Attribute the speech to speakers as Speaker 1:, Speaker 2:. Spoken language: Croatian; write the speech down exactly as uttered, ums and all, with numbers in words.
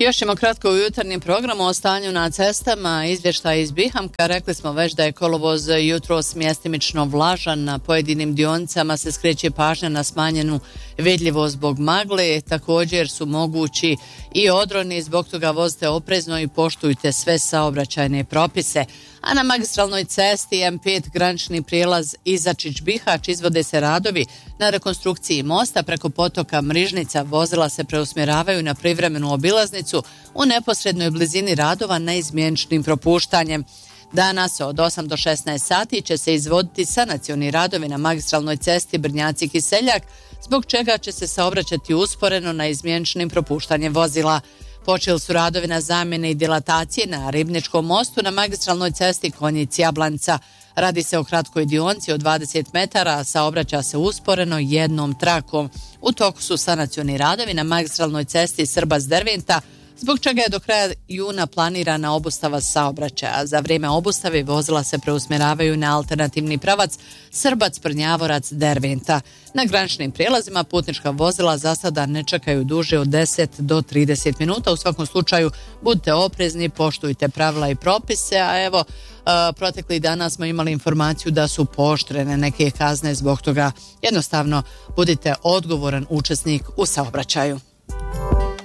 Speaker 1: Još ćemo kratko u jutarnjem programu o stanju na cestama. Izvještaj iz Bihamka. Rekli smo već da je kolovoz jutros mjestimično vlažan. Na pojedinim dionicama se skreće pažnja na smanjenu vidljivost zbog magle. Također su mogući i odroni, zbog toga vozite oprezno i poštujte sve saobraćajne propise. A na magistralnoj cesti M pet granični prijelaz Izačić-Bihać izvode se radovi na rekonstrukciji mosta preko potoka Mrižnica. Vozila se preusmjeravaju na privremenu obilaznicu u neposrednoj blizini radova neizmjeničnim propuštanjem. Danas od osam do šesnaest sati će se izvoditi sanacioni radovi na magistralnoj cesti Brnjaci-Kiseljak, zbog čega će se saobraćati usporeno na izmjeničnim propuštanjem vozila. Počeli su radovi na zamjene i dilatacije na Ribničkom mostu na magistralnoj cesti Konjic-Jablanca. Radi se o kratkoj dionici od dvadeset metara, a saobraća se usporeno jednom trakom. U toku su sanacioni radovi na magistralnoj cesti Srbac-Derventa, zbog čega je do kraja juna planirana obustava saobraćaja. Za vrijeme obustave vozila se preusmjeravaju na alternativni pravac Srbac-Prnjavorac-Derventa. Na graničnim prijelazima putnička vozila za sada ne čekaju duže od deset do trideset minuta. U svakom slučaju budite oprezni, poštujte pravila i propise, a evo proteklih dana smo imali informaciju da su pooštrene neke kazne, zbog toga jednostavno budite odgovoran učesnik u saobraćaju.